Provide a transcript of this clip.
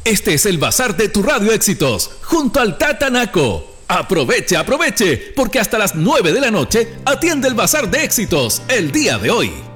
Este es el bazar de tu Radio Éxitos, junto al Tatanaco. Aproveche, aproveche, porque hasta las 9 de la noche atiende el bazar de éxitos el día de hoy.